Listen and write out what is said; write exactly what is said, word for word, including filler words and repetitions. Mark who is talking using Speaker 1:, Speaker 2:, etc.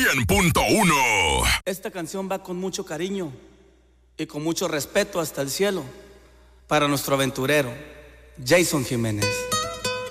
Speaker 1: cien punto uno.
Speaker 2: Esta canción va con mucho cariño y con mucho respeto hasta el cielo para nuestro aventurero, Jason Jiménez.